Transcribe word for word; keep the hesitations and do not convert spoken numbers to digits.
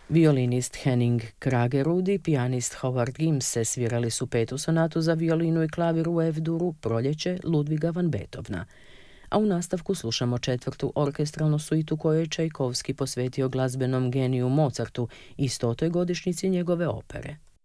Violinist Henning Kragerud i pijanist Howard Gimse svirali su petu sonatu za violinu i klavir u F-duru Proljeće Ludviga van Beethovna. A u nastavku slušamo četvrtu orkestralnu suitu koju je Čajkovski posvetio glazbenom geniju Mozartu i stotoj godišnjici njegove opere.